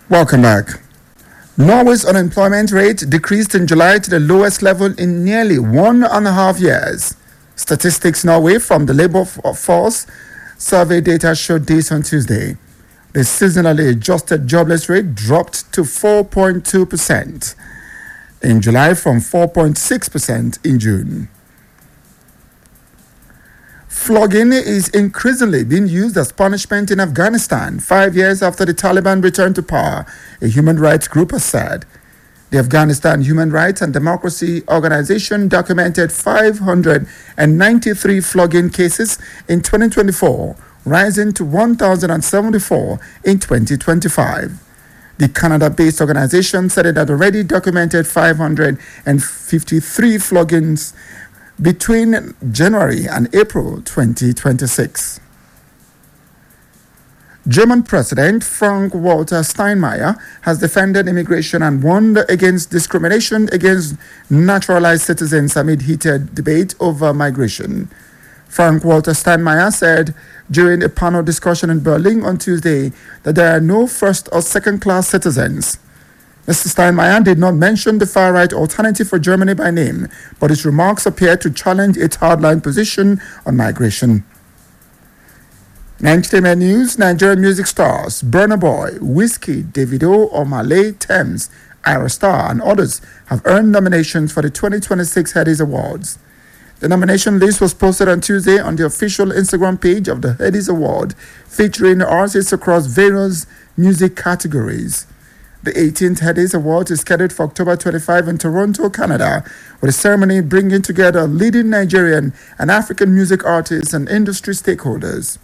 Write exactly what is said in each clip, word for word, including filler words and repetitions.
Welcome back. Norway's unemployment rate decreased in July to the lowest level in nearly one and a half years. Statistics Norway from the Labour Force survey data showed this on Tuesday. The seasonally adjusted jobless rate dropped to four point two percent in July from four point six percent in June. Flogging is increasingly being used as punishment in Afghanistan five years after the Taliban returned to power, a human rights group has said. The Afghanistan Human Rights and Democracy Organization documented five hundred ninety-three flogging cases in twenty twenty-four, rising to one thousand seventy-four in twenty twenty-five. The Canada-based organization said it had already documented five hundred fifty-three floggings between January and April twenty twenty-six. German President Frank-Walter Steinmeier has defended immigration and warned against discrimination against naturalized citizens amid heated debate over migration. Frank-Walter Steinmeier said during a panel discussion in Berlin on Tuesday that there are no first or second-class citizens. Mister Steinmeier did not mention the far-right Alternative for Germany by name, but his remarks appeared to challenge its hardline position on migration. In entertainment news, Nigerian music stars Burna Boy, Wizkid, Davido, Omale, Tems, Ira Star, and others have earned nominations for the twenty twenty-six Headies Awards. The nomination list was posted on Tuesday on the official Instagram page of the Headies Award, featuring artists across various music categories. The eighteenth Headies Award is scheduled for October twenty-fifth in Toronto, Canada, with a ceremony bringing together leading Nigerian and African music artists and industry stakeholders.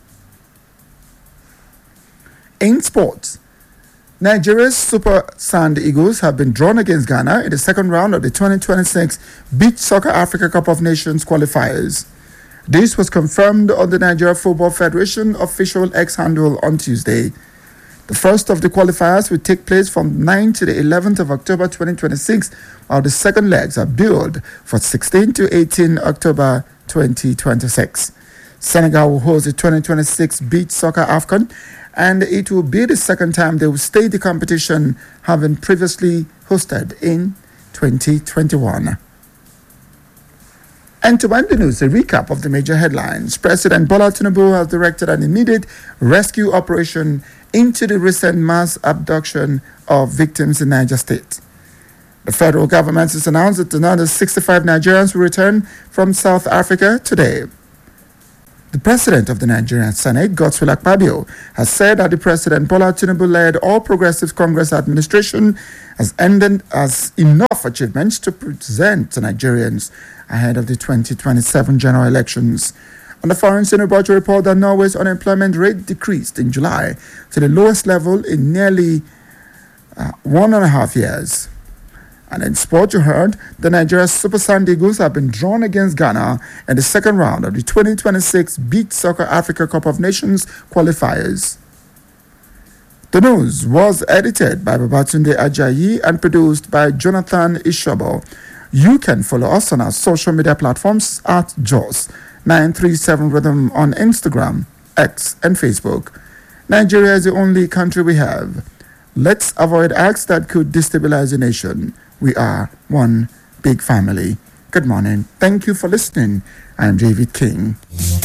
In sports, Nigeria's Super Sand Eagles have been drawn against Ghana in the second round of the twenty twenty-six Beach Soccer Africa Cup of Nations qualifiers. This was confirmed on the Nigeria Football Federation official X handle on Tuesday. The first of the qualifiers will take place from the ninth to the eleventh of October twenty twenty-six, while the second legs are billed for sixteenth to eighteenth October twenty twenty-six. Senegal will host the twenty twenty-six Beach Soccer AFCON, and it will be the second time they will stage the competition, having previously hosted in twenty twenty-one. And to end the news, a recap of the major headlines. President Bola Tinubu has directed an immediate rescue operation into the recent mass abduction of victims in Niger State. The federal government has announced that another sixty-five Nigerians will return from South Africa today. The president of the Nigerian Senate, Godswill Akpabio, has said that the President Bola Tinubu-led All Progressives Congress administration has ended as enough achievements to present to Nigerians ahead of the twenty twenty-seven general elections. On the foreign scene, report report that Norway's unemployment rate decreased in July to the lowest level in nearly uh, one and a half years. And in sport, you heard the Nigeria Super Sand Eagles have been drawn against Ghana in the second round of the twenty twenty-six Beach Soccer Africa Cup of Nations qualifiers. The news was edited by Babatunde Ajayi and produced by Jonathan Ishobo. You can follow us on our social media platforms at Jos nine three seven Rhythm on Instagram, X, and Facebook. Nigeria is the only country we have. Let's avoid acts that could destabilize the nation. We are one big family. Good morning. Thank you for listening. I'm David King.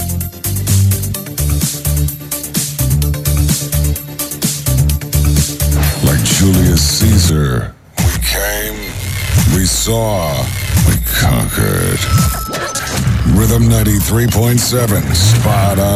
Like Julius Caesar, we came, we saw, we conquered. Rhythm ninety-three point seven, spot on.